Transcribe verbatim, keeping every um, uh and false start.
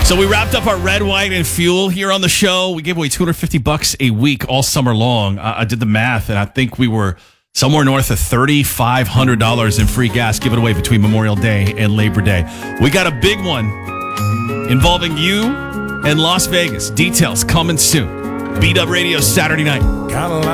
So we wrapped up our red, white, and fuel here on the show. We gave away two hundred fifty bucks a week all summer long. Uh, I did the math, and I think we were somewhere north of three thousand five hundred dollars in free gas given away between Memorial Day and Labor Day. We got a big one involving you and Las Vegas. Details coming soon. B-Dub Radio Saturday night.